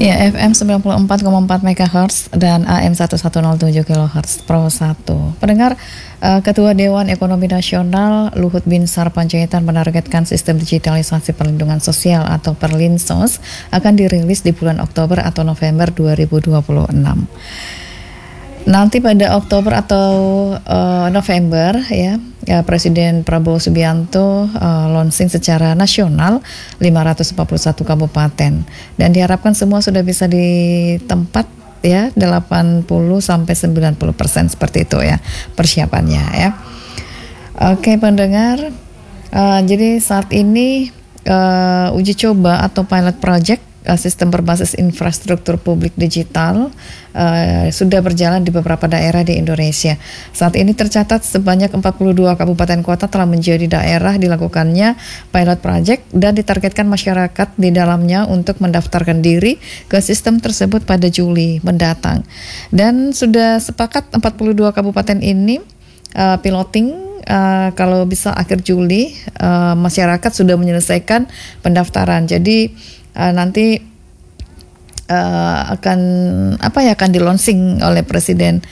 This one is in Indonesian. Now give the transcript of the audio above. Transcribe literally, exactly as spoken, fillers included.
Ya, F M sembilan puluh empat koma empat megahertz dan A M seribu seratus tujuh kilohertz Pro satu. Pendengar, uh, Ketua Dewan Ekonomi Nasional Luhut Binsar Panjaitan menargetkan sistem digitalisasi perlindungan sosial atau Perlinsos akan dirilis di bulan Oktober atau November dua ribu dua puluh enam. Nanti pada Oktober atau uh, November ya, ya Presiden Prabowo Subianto uh, launching secara nasional lima ratus empat puluh satu kabupaten dan diharapkan semua sudah bisa di tempat ya delapan puluh sampai sembilan puluh persen seperti itu ya persiapannya ya. Oke pendengar, uh, jadi saat ini uh, uji coba atau pilot project sistem berbasis infrastruktur publik digital uh, sudah berjalan di beberapa daerah di Indonesia. Saat ini tercatat sebanyak empat puluh dua kabupaten kota telah menjadi daerah dilakukannya pilot project dan ditargetkan masyarakat di dalamnya untuk mendaftarkan diri ke sistem tersebut pada Juli mendatang. Dan sudah sepakat empat puluh dua kabupaten ini uh, piloting Uh, kalau bisa akhir Juli uh, masyarakat sudah menyelesaikan pendaftaran. Jadi uh, nanti uh, akan apa ya akan di launching oleh Presiden